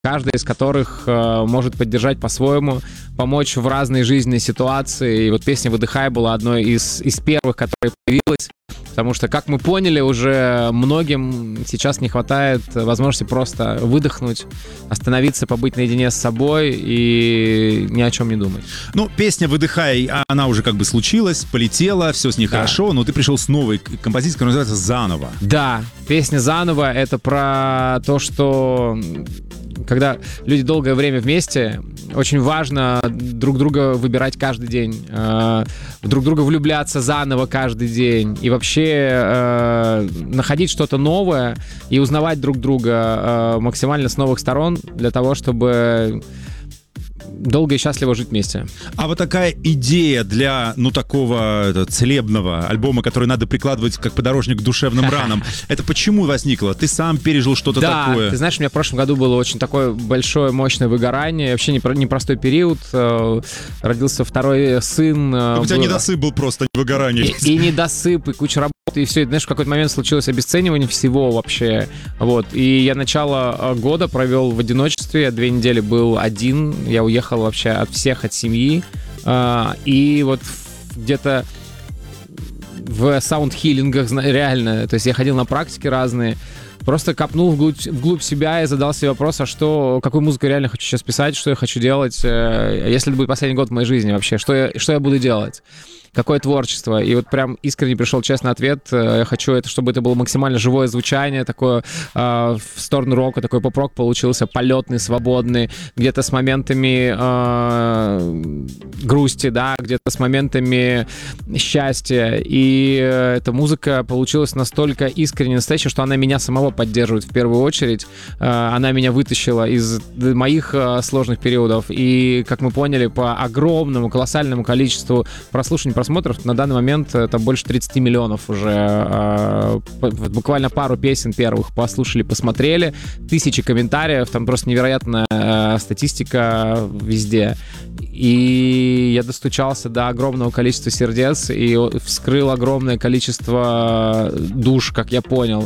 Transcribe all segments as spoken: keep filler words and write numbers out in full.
каждый из которых э, может поддержать по-своему, помочь в разные жизненные ситуации. И вот песня «Выдыхай» была одной из, из первых, которая появилась, потому что, как мы поняли, уже многим сейчас не хватает возможности просто выдохнуть, остановиться, побыть наедине с собой и ни о чем не думать. Ну, песня «Выдыхай», она уже как бы случилась, полетела, все с ней да. хорошо, но ты пришел с новой композицией, которая называется «Заново». Да, песня «Заново» — это про то, что... Когда люди долгое время вместе, очень важно друг друга выбирать каждый день, э, друг друга влюбляться заново каждый день и вообще э, находить что-то новое и узнавать друг друга э, максимально с новых сторон для того, чтобы долго и счастливо жить вместе. А вот такая идея для, ну, такого это, целебного альбома, который надо прикладывать как подорожник к душевным ранам, это почему возникло? Ты сам пережил что-то да, такое? Ты знаешь, у меня в прошлом году было очень такое большое, мощное выгорание, вообще непростой период, родился второй сын. У тебя недосып был просто, не выгорание. И, и недосып, и куча работы, и все. И, знаешь, в какой-то момент случилось обесценивание всего вообще. Вот. И я начало года провел в одиночестве, две недели был один, я уехал вообще от всех, от семьи. И вот где-то в саунд-хиллингах реально, то есть я ходил на практики разные, просто копнул вглубь, вглубь себя и задал себе вопрос, а что, какую музыку я реально хочу сейчас писать, что я хочу делать, если это будет последний год в моей жизни вообще, что я, что я буду делать, какое творчество. И вот прям искренне пришел честный ответ. Я хочу, это, чтобы это было максимально живое звучание, такое э, в сторону рока, такой поп-рок получился полетный, свободный, где-то с моментами э, грусти, да, где-то с моментами счастья. И э, эта музыка получилась настолько искренне настоящая, что она меня самого поддерживает в первую очередь. Э, она меня вытащила из моих э, сложных периодов. И, как мы поняли, по огромному, колоссальному количеству прослушиваний, просмотров, на данный момент это больше тридцать миллионов уже. Буквально пару песен первых послушали, посмотрели. Тысячи комментариев, там просто невероятная статистика везде. И я достучался до огромного количества сердец и вскрыл огромное количество душ, как я понял.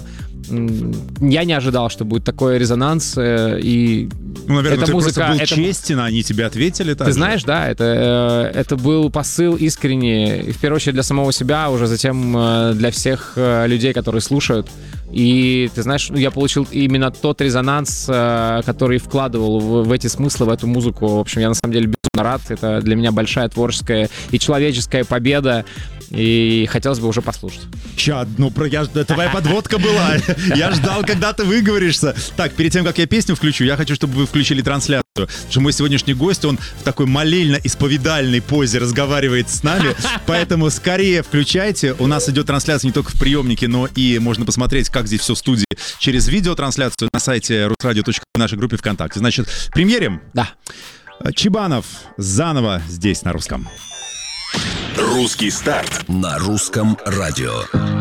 Я не ожидал, что будет такой резонанс, и ну, наверное, эта ты музыка, просто был это... честен, они тебе ответили так Ты же? знаешь, да, это, это был посыл искренний, в первую очередь для самого себя, уже затем для всех людей, которые слушают. И ты знаешь, я получил именно тот резонанс, который вкладывал в, в эти смыслы, в эту музыку. В общем, я на самом деле безумно рад. Это для меня большая творческая и человеческая победа. И хотелось бы уже послушать. Ща, ну, про, я, твоя подводка была. Я ждал, когда ты выговоришься. Так, перед тем, как я песню включу, я хочу, чтобы вы включили трансляцию. Потому что мой сегодняшний гость, он в такой молельно-исповедальной позе разговаривает с нами. Поэтому скорее включайте. У нас идет трансляция не только в приемнике, но и можно посмотреть, как здесь все в студии, через видеотрансляцию на сайте русрадио точка ру в нашей группе ВКонтакте. Значит, премьерим? Да. Чебанов заново здесь на русском. Русский старт на русском радио.